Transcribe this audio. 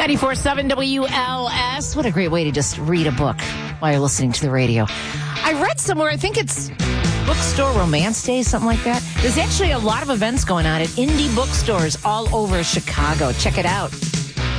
94.7 WLS. What a great way to just read a book while you're listening to the radio. I read somewhere, I think it's Bookstore Romance Day, something like that. There's actually a lot of events going on at indie bookstores all over Chicago. Check it out.